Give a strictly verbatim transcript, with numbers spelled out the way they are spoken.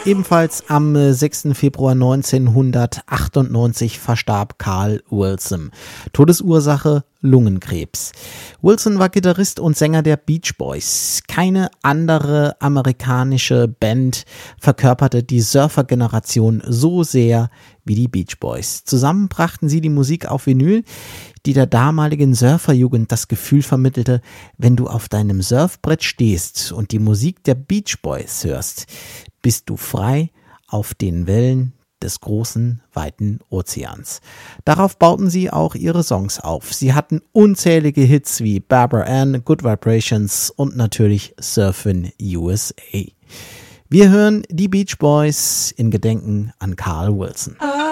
Ebenfalls am sechsten Februar neunzehnhundertachtundneunzig verstarb Carl Wilson. Todesursache Lungenkrebs. Wilson war Gitarrist und Sänger der Beach Boys. Keine andere amerikanische Band verkörperte die Surfer-Generation so sehr wie die Beach Boys. Zusammen brachten sie die Musik auf Vinyl, die der damaligen Surferjugend das Gefühl vermittelte, wenn du auf deinem Surfbrett stehst und die Musik der Beach Boys hörst, bist du frei auf den Wellen des großen, weiten Ozeans. Darauf bauten sie auch ihre Songs auf. Sie hatten unzählige Hits wie Barbara Ann, Good Vibrations und natürlich Surfin' U S A. Wir hören die Beach Boys in Gedenken an Carl Wilson.